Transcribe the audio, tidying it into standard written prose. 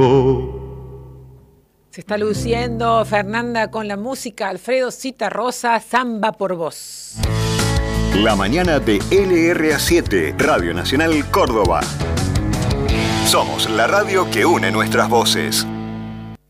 Se está luciendo Fernanda con la música, Alfredo Citarrosa, Samba por Vos. La mañana de LRA7, Radio Nacional Córdoba. Somos la radio que une nuestras voces.